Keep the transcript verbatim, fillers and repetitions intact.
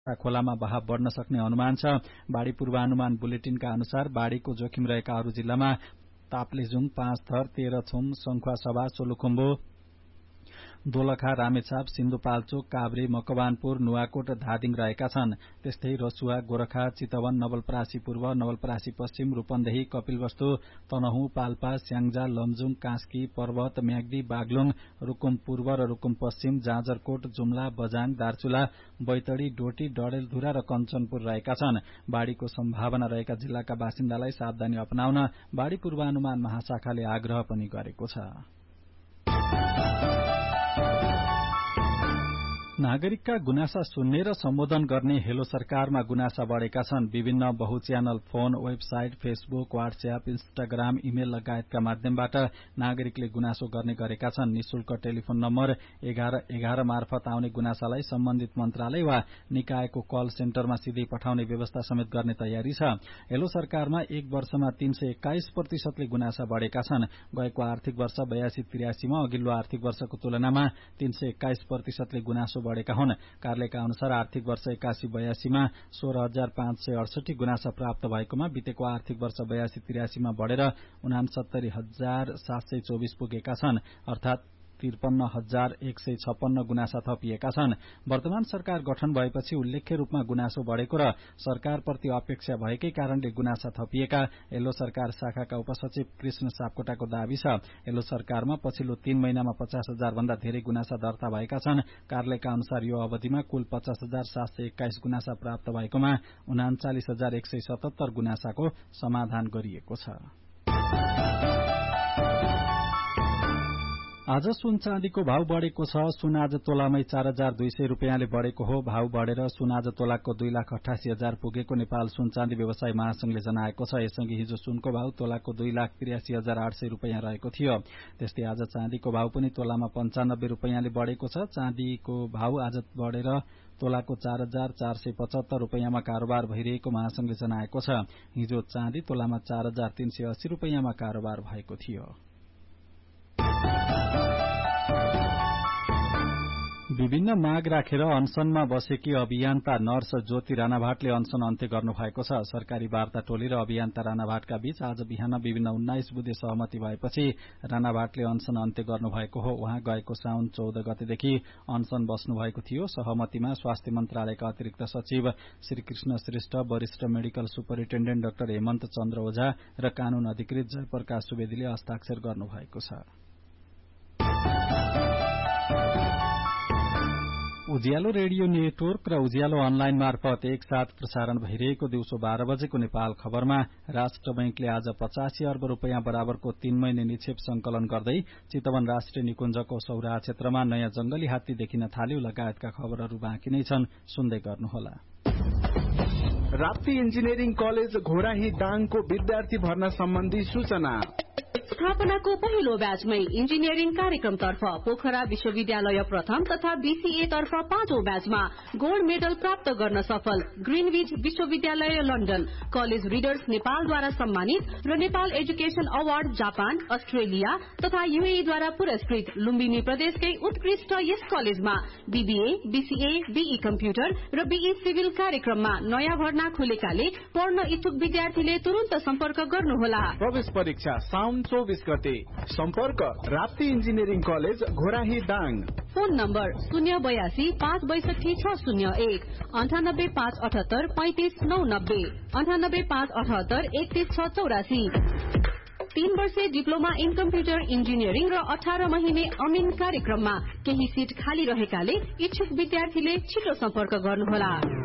खोलामा बहाव बढ्न सक्ने अनुमान छ। बाढ़ी पूर्वानुमान बुलेटिनका अनुसार बाढ़ीको जोखिम रहेका अरू जिल्लामा ताप्लेजुङ, पाँचथर, तेह्रथुम, सङ्खुवासभा, सोलुखुम्बु, दोलखा, रामेछाप, सिन्धुपाल्चोक, काभ्रे, मकवानपुर, नुवाकोट, धादिङ रहेका छन्। त्यस्तै रसुवा, गोरखा, चितवन, नवलपरासी पूर्व, नवलपरासी पश्चिम, रूपन्देही, कपिलवस्तु, तनहुँ, पाल्पा, स्याङ्जा, लमजुङ, कास्की, पर्वत, म्याग्दी, बागलुङ, रुकुम पूर्व र रुकुम पश्चिम, जाजरकोट, जुम्ला, बजाङ, दार्चुला, बैतडी, डोटी, डडेलधुरा र कञ्चनपुर रहेका छन्। बाढ़ीको सम्भावना रहेका जिल्लाका बासिन्दालाई सावधानी अपनाउन बाढ़ी पूर्वानुमान महाशाखाले आग्रह पनि गरेको छ। नागरिकका गुनासा सुन्ने र सम्बोधन गर्ने हेलो सरकारमा गुनासा बढ़ेका छन्। विभिन्न बहुच्यानल phone, website, Facebook, WhatsApp, Instagram, email लगायतका माध्यमबाट नागरिकले गुनासो गर्ने गरेका छन्। निशुल्क टेलिफोन नम्बर एघार एघार मार्फत आउने गुनासालाई सम्बन्धित मन्त्रालय वा निकायको कल सेन्टरमा सिधै पठाउने व्यवस्था समेत गर्ने तयारी छ। हेलो सरकारमा एक वर्षमा तीन सय एक्काइस प्रतिशतले गुनासा बढ़ेका छन्। गएको आर्थिक वर्ष बयासी त्रियासीमा अघिल्लो आर्थिक वर्षको तुलनामा तीन सय एक्काइस प्रतिशतले गुनासो बढ़ेका हुन्। कार्यालयका अनुसार आर्थिक वर्ष एकासी बयासीमा सोह्र हजार पाँच सय अडसठी गुनासा प्राप्त भएकोमा बितेको आर्थिक वर्ष बयासी त्रियासीमा बढ़ेर उनासत्तरी हजार सात सय चौबिस पुगेका छन्। अर्थात त्रिपन्न हजार एक सय छप्पन्न गुनासा थपिएका छन्। वर्तमान सरकार गठन भएपछि उल्लेख्य रूपमा गुनासो बढ़ेको र सरकारप्रति अपेक्षा भएकै कारणले गुनासा थपिएका हेलो सरकार शाखाका उपसचिव कृष्ण सापकोटाको दावी छ। हेलो सरकारमा पछिल्लो तीन महिनामा पचास हजार भन्दा धेरै गुनासा दर्ता भएका छन्। कार्यालयका अनुसार यो अवधिमा कुल पचास हजार सात सय एक्काइस गुनासा प्राप्त भएकोमा उनाचालिस हजार एक सय सतहत्तर गुनासाको समाधान गरिएको छ। आज सुन चाँदीको भाव बढ़ेको छ। सुन आज तोलामै चार हजार दुई सय रूपियाँले बढ़ेको हो। भाव बढ़ेर सुन आज तोलाको दुई लाख अठासी हजार पुगेको नेपाल सुन चाँदी व्यवसाय महासंघले जनाएको छ। यसअघि हिजो सुनको भाव तोलाको दुई लाख त्रियासी हजार आठ सय रूपियाँ रहेको थियो। त्यस्तै आज चाँदीको भाव पनि तोलामा पञ्चानब्बे रूपियाँले बढ़ेको छ। चाँदीको भाव आज बढ़ेर तोलाको चार हजार चार सय पचहत्तर रूपियाँमा कारोबार भइरहेको महासंघले जनाएको छ। हिजो चाँदी तोलामा चार हजार तीन सय अस्सी रूपियाँमा कारोबार भएको थियो। विभिन्न माग राखेर अनसनमा बसेकी अभियन्ता नर्स ज्योति राणाभाटले अनसन अन्त्य गर्नु भएको छ। सरकारी वार्ता टोली र अभियन्ता राणाभाटका बीच आज बिहान विभिन्न उन्नाइस बुधे सहमति भएपछि राणाभाटले अनसन अन्त्य गर्नु भएको हो। उहाँ गएको साउन चौध गतेदेखि अनसन बस्नु भएको थियो। सहमतिमा स्वास्थ्य मन्त्रालयका अतिरिक्त सचिव श्री कृष्ण श्रेष्ठ, वरिष्ठ मेडिकल सुपरिन्टेण्डेन्ट डाक्टर हेमन्त चन्द्र ओझा र कानून अधिकृत जयप्रकाश सुवेदीले हस्ताक्षर गर्नु भएको छ। उज्यालो रेडियो नेटवर्क र उज्यालो अनलाइन मार्फत एकसाथ प्रसारण भइरहेको दिउँसो बाह्र बजेको नेपाल खबरमा राष्ट्र बैंकले आज पचासी अर्ब रूपियाँ बराबरको तीन महिने निक्षेप संकलन गर्दै चितवन राष्ट्रिय निकुञ्जको सौराहा क्षेत्रमा नयाँ जंगली हात्ती देखिन थाल्यो लगायतका खबरहरू बाँकी नै छन्। सुन्दै गर्नुहोला। राप्ती इन्जिनियरिङ कलेज घोराही दाङको विद्यार्थी भर्ना सम्बन्धी सूचना। स्थापनाको पहिलो ब्याचमै इन्जिनियरिङ कार्यक्रमतर्फ पोखरा विश्वविद्यालय प्रथम तथा बीसीए तर्फ पाँचौं ब्याचमा गोल्ड मेडल प्राप्त गर्न सफल ग्रीनविच विश्वविद्यालय लन्डन, कलेज रिडर्स नेपालद्वारा सम्मानित र Nepal education award Japan, Australia तथा यूएईद्वारा पुरस्कृत लुम्बिनी प्रदेशकै उत्कृष्ट यस कलेजमा बीबीए, बीसीए, बीई कम्प्युटर र बीई सिभिल कार्यक्रममा नयाँ भर्ना खुलेकाले पढ्न इच्छुक विद्यार्थीले तुरन्त सम्पर्क गर्नुहोला। प्रवेश परीक्षा साउन चौबीस गते। सम्पर्क Rapti engineering college Ghorahi Dang. Phone number शून्य बयासी पाँच बैसठी छ शून्य एक, अन्ठानब्बे पाँच अठहत्तर पैंतिस नौ नब्बे, अन्ठानब्बे पाँच अठहत्तर एकतीस छ चौरासी। तीन वर्षे डिप्लोमा इन कम्प्युटर इन्जिनियरिङ र अठार महिने अमिन कार्यक्रममा केही सीट खाली रहेकाले इच्छुक विद्यार्थीले छिटो सम्पर्क गर्नुहोला।